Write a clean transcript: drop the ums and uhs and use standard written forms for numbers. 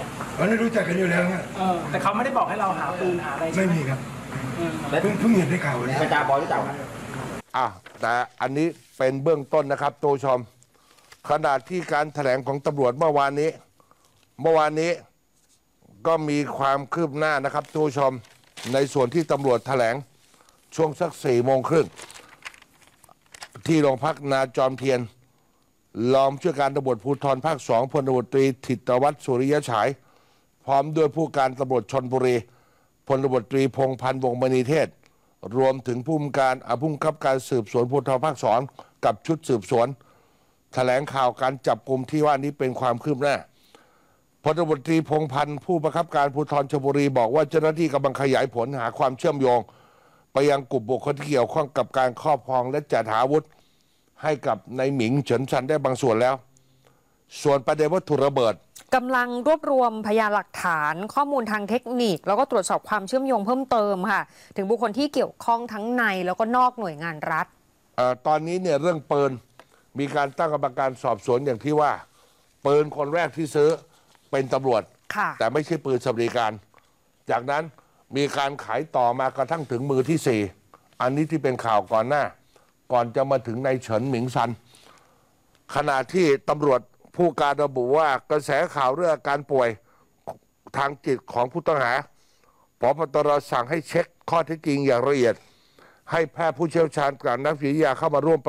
เราได้รู้จักกันอยู่แล้วฮะแต่เขาไม่ได้บอกให้เราหาปืนหาอะไรใช่ไม่ไหมมีครับเพิ่งเห็นในข่าวเลยกระจาบอยหรือเปล่าครับแต่อันนี้เป็นเบื้องต้นนะครับตัวชมขณะที่การแถลงของตำรวจเมื่อวานนี้ก็มีความคืบหน้านะครับตัวชมในส่วนที่ตำรวจแถลงช่วงสัก4:30ที่โรงพักนาจอมเทียนรองผู้การตำรวจภูธรภาค2พลตำรวจตรีถิตวัฒน์สุริยฉายพร้อมด้วยผู้การตำรวจชลบุรีพลตำรวจตรีพงษ์พันธ์วงศ์มณีเทศรวมถึงผู้บังคับการสืบสวนภูธรภาค2กับชุดสืบสวนแถลงข่าวการจับกลุ่มที่ว่านี้เป็นความคืบหน้าพลตำรวจตรีพงษ์พันธ์ผู้บังคับการภูธรชลบุรีบอกว่าเจ้าหน้าที่กำลังขยายผลหาความเชื่อมโยงไปยังกลุ่มบุคคลที่เกี่ยวข้องกับการครอบครองและจัดหาอาวุธให้กับนายหมิงเฉินซันได้บางส่วนแล้วส่วนประเด็นวัตถุระเบิดกำลังรวบรวมพยานหลักฐานข้อมูลทางเทคนิคแล้วก็ตรวจสอบความเชื่อมโยงเพิ่มเติมค่ะถึงบุคคลที่เกี่ยวข้องทั้งในแล้วก็นอกหน่วยงานรัฐตอนนี้เนี่ยเรื่องปืนมีการตั้งกรรมการสอบสวนอย่างที่ว่าปืนคนแรกที่ซื้อเป็นตำรวจแต่ไม่ใช่ปืนสวัสดิการจากนั้นมีการขายต่อมากระทั่งถึงมือที่4อันนี้ที่เป็นข่าวก่อนหน้าก่อนจะมาถึงนายเฉินหมิงซันขณะที่ตำรวจผู้การระบุว่ากระแสข่าวเรื่องอาการป่วยทางจิตของผู้ต้องหาผบ.ตร.สั่งให้เช็คข้อเท็จจริงอย่างละเอียดให้แพทย์ผู้เชี่ยวชาญการนักวิทยาเข้ามาร่วม